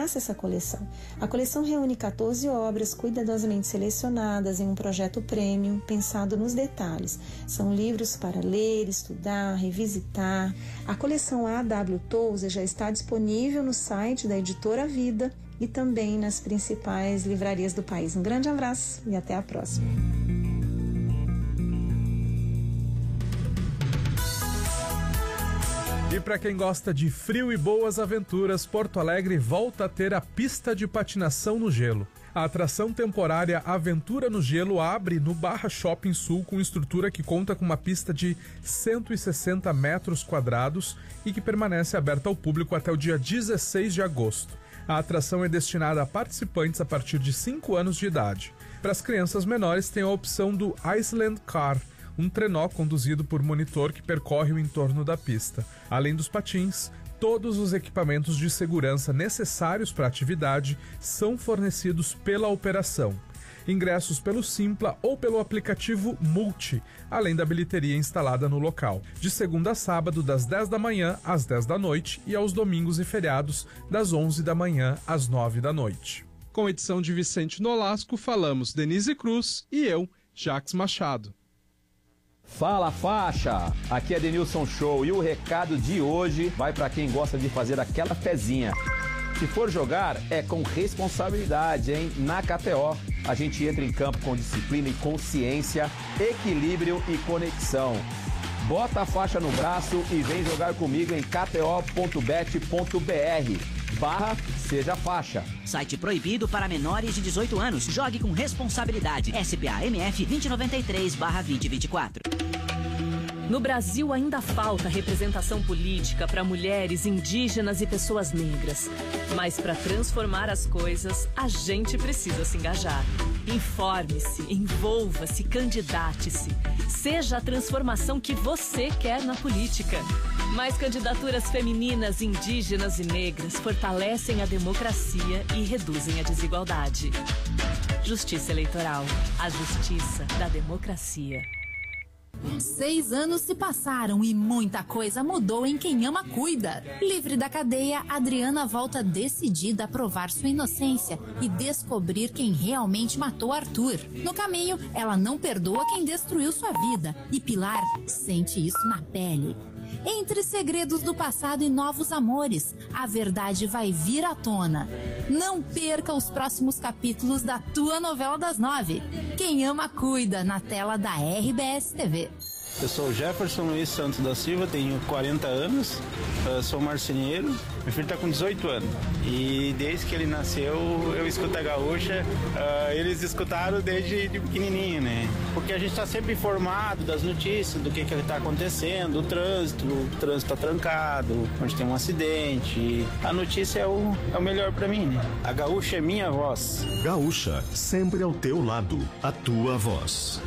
faça essa coleção. A coleção reúne 14 obras cuidadosamente selecionadas em um projeto premium, pensado nos detalhes. São livros para ler, estudar, revisitar. A coleção A.W. Tozer já está disponível no site da Editora Vida e também nas principais livrarias do país. Um grande abraço e até a próxima. E para quem gosta de frio e boas aventuras, Porto Alegre volta a ter a pista de patinação no gelo. A atração temporária Aventura no Gelo abre no Barra Shopping Sul com estrutura que conta com uma pista de 160 metros quadrados e que permanece aberta ao público até o dia 16 de agosto. A atração é destinada a participantes a partir de 5 anos de idade. Para as crianças menores tem a opção do Iceland Car, um trenó conduzido por monitor que percorre o entorno da pista. Além dos patins, todos os equipamentos de segurança necessários para a atividade são fornecidos pela operação. Ingressos pelo Simpla ou pelo aplicativo Multi, além da bilheteria instalada no local. De segunda a sábado, das 10 da manhã às 10 da noite e aos domingos e feriados, das 11 da manhã às 9 da noite. Com edição de Vicente Nolasco, falamos Denise Cruz e eu, Jacques Machado. Fala faixa, aqui é Denilson Show e o recado de hoje vai para quem gosta de fazer aquela fezinha. Se for jogar, é com responsabilidade, hein? Na KTO, a gente entra em campo com disciplina e consciência, equilíbrio e conexão. Bota a faixa no braço e vem jogar comigo em kto.bet.br/seja faixa. Site proibido para menores de 18 anos. Jogue com responsabilidade. SPA MF 2093/2024. No Brasil ainda falta representação política para mulheres, indígenas e pessoas negras. Mas para transformar as coisas, a gente precisa se engajar. Informe-se, envolva-se, candidate-se. Seja a transformação que você quer na política. Mais candidaturas femininas, indígenas e negras fortalecem a democracia e reduzem a desigualdade. Justiça Eleitoral. A justiça da democracia. 6 anos se passaram e muita coisa mudou em Quem Ama Cuida. Livre da cadeia, Adriana volta decidida a provar sua inocência e descobrir quem realmente matou Arthur. No caminho, ela não perdoa quem destruiu sua vida e Pilar sente isso na pele. Entre segredos do passado e novos amores, a verdade vai vir à tona. Não perca os próximos capítulos da tua novela das 9. Quem Ama Cuida, na tela da RBS TV. Eu sou o Jefferson Luiz Santos da Silva, tenho 40 anos, sou marceneiro, meu filho está com 18 anos. E desde que ele nasceu, eu escuto a Gaúcha, eles escutaram desde pequenininho, né? Porque a gente está sempre informado das notícias, do que está acontecendo, o trânsito está trancado, onde tem um acidente. A notícia é o melhor para mim, né? A Gaúcha é minha voz. Gaúcha, sempre ao teu lado, a tua voz.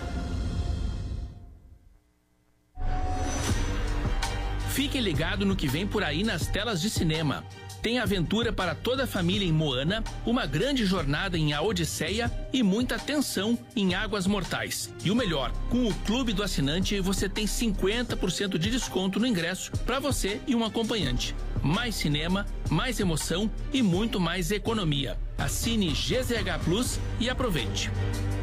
Fique ligado no que vem por aí nas telas de cinema. Tem aventura para toda a família em Moana, uma grande jornada em A Odisseia e muita tensão em Águas Mortais. E o melhor, com o Clube do Assinante você tem 50% de desconto no ingresso para você e um acompanhante. Mais cinema, mais emoção e muito mais economia. Assine GZH Plus e aproveite.